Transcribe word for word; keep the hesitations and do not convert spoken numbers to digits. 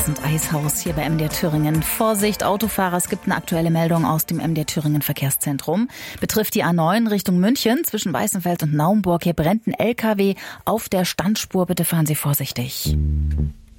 und Eishaus hier bei M D R Thüringen. Vorsicht, Autofahrer, es gibt eine aktuelle Meldung aus dem M D R Thüringen Verkehrszentrum. Betrifft die A neun Richtung München zwischen Weißenfeld und Naumburg. Hier brennt ein L K W auf der Standspur. Bitte fahren Sie vorsichtig.